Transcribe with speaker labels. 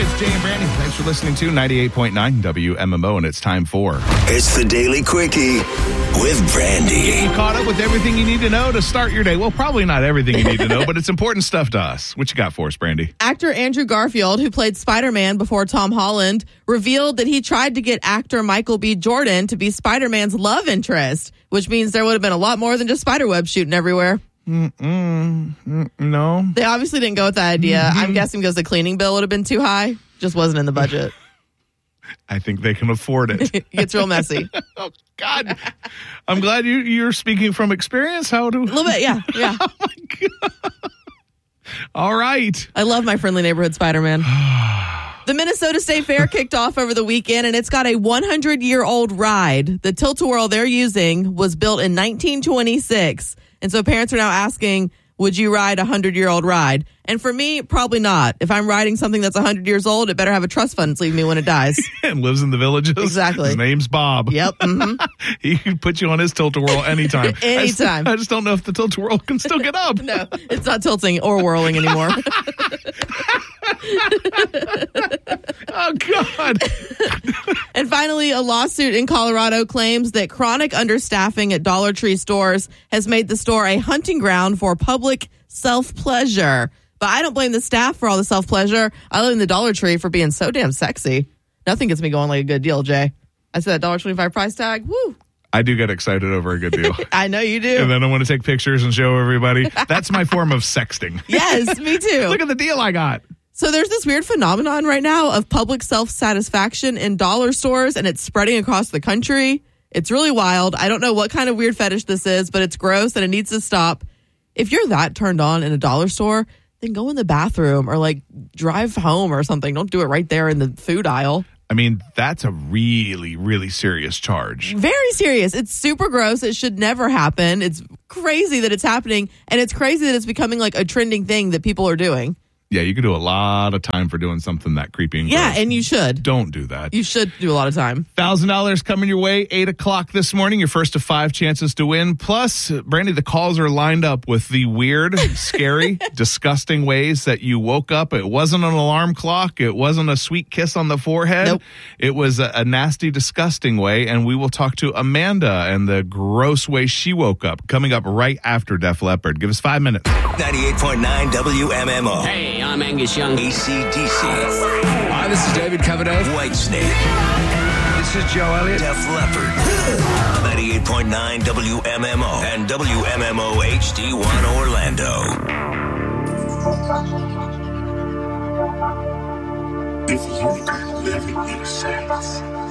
Speaker 1: it's Jay and Brandy. Thanks for listening to 98.9 WMMO, and it's time for...
Speaker 2: It's the Daily Quickie with Brandy.
Speaker 1: You caught up with everything you need to know to start your day. Well, probably not everything you need to know, but it's important stuff to us. What you got for us, Brandy?
Speaker 3: Actor Andrew Garfield, who played Spider-Man before Tom Holland, revealed that he tried to get actor Michael B. Jordan to be Spider-Man's love interest, which means there would have been a lot more than just spiderweb shooting everywhere.
Speaker 1: No.
Speaker 3: They obviously didn't go with that idea. I'm guessing because the cleaning bill would have been too high. Just wasn't in the budget.
Speaker 1: I think they can afford it.
Speaker 3: It gets real messy.
Speaker 1: Oh, God. I'm glad you're speaking from experience.
Speaker 3: A little bit, yeah.
Speaker 1: Oh, my God. All right.
Speaker 3: I love my friendly neighborhood Spider-Man. The Minnesota State Fair kicked off over the weekend, and it's got a 100-year-old ride. The tilt-a-whirl they're using was built in 1926. And so parents are now asking, would you ride a 100-year-old ride? And for me, probably not. If I'm riding something that's 100 years old, it better have a trust fund to leave me when it dies.
Speaker 1: And lives in the villages.
Speaker 3: Exactly.
Speaker 1: His name's Bob.
Speaker 3: Yep. Mm-hmm.
Speaker 1: He can put you on his tilt-a-whirl anytime.
Speaker 3: Anytime.
Speaker 1: I just don't know if the tilt-a-whirl can still get up.
Speaker 3: No, it's not tilting or whirling anymore.
Speaker 1: Oh, God.
Speaker 3: And finally, a lawsuit in Colorado claims that chronic understaffing at Dollar Tree stores has made the store a hunting ground for public self-pleasure. But I don't blame the staff for all the self-pleasure. I blame the Dollar Tree for being so damn sexy. Nothing gets me going like a good deal, Jay. I said that $1.25 price tag. Woo.
Speaker 1: I do get excited over a good deal.
Speaker 3: I know you do.
Speaker 1: And then I want to take pictures and show everybody. That's my form of sexting.
Speaker 3: Yes, me too.
Speaker 1: Look at the deal I got.
Speaker 3: So there's this weird phenomenon right now of public self-satisfaction in dollar stores, and it's spreading across the country. It's really wild. I don't know what kind of weird fetish this is, but it's gross and it needs to stop. If you're that turned on in a dollar store, then go in the bathroom or like drive home or something. Don't do it right there in the food aisle.
Speaker 1: I mean, that's a really, really serious charge.
Speaker 3: Very serious. It's super gross. It should never happen. It's crazy that it's happening, and it's crazy that it's becoming like a trending thing that people are doing.
Speaker 1: Yeah, you could do a lot of time for doing something that creepy and gross.
Speaker 3: Yeah, and you should.
Speaker 1: Don't do that.
Speaker 3: You should do a lot of time.
Speaker 1: $1,000 coming your way, 8 o'clock this morning. Your first of 5 chances to win. Plus, Brandy, the calls are lined up with the weird, scary, disgusting ways that you woke up. It wasn't an alarm clock. It wasn't a sweet kiss on the forehead.
Speaker 3: Nope.
Speaker 1: It was a nasty, disgusting way. And we will talk to Amanda and the gross way she woke up. Coming up right after Def Leppard. Give us 5 minutes.
Speaker 2: 98.9 WMMO.
Speaker 4: Hey, I'm Angus Young.
Speaker 2: AC/DC.
Speaker 4: Hi, this is David Coverdale.
Speaker 2: Whitesnake.
Speaker 5: This is Joe Elliott.
Speaker 2: Def Leppard. 98.9 WMMO and WMMO HD1 Orlando.
Speaker 6: If you could live in your sex.